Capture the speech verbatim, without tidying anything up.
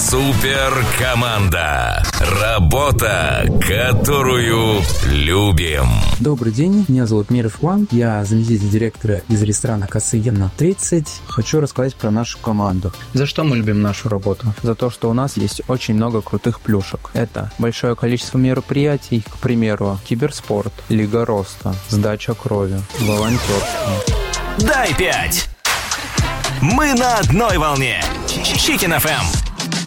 Суперкоманда. Работа, которую любим. Добрый день, меня зовут Миров Иван, я заместитель директора из ресторана Касыгина тридцать. Хочу рассказать про нашу команду. За что мы любим нашу работу? За то, что у нас есть очень много крутых плюшек. Это большое количество мероприятий, к примеру, киберспорт, Лига роста, сдача крови, волонтерство. Дай пять! Мы на одной волне. Chicken эф эм.